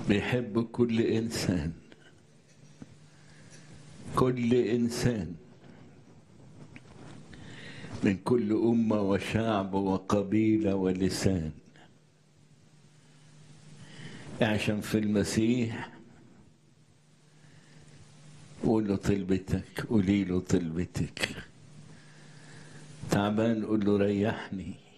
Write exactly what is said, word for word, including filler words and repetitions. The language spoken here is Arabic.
بيحب كل إنسان، كل إنسان من كل أمة وشعب وقبيلة ولسان. عشان في المسيح قول له طلبتك، قولي له طلبتك. تعبان قول له ريحني.